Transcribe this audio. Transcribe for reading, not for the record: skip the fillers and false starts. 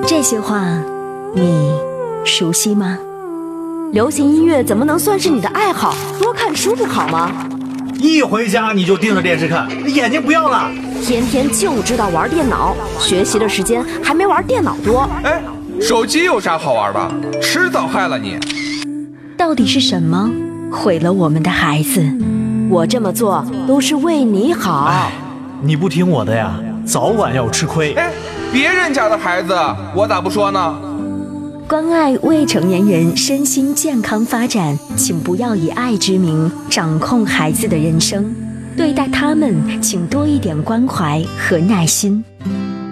这些话你熟悉吗？ 流行音乐怎么能算是你的爱好？多看书不好吗？ 一回家你就盯着电视看，眼睛不要了。 天天就知道玩电脑，学习的时间还没玩电脑多。 哎，手机有啥好玩的？迟早害了你。 到底是什么毁了我们的孩子？ 我这么做都是为你好。 你不听我的呀，早晚要吃亏。 哎，别人家的孩子，我咋不说呢？ 关爱未成年人身心健康发展，请不要以爱之名掌控孩子的人生，对待他们请多一点关怀和耐心。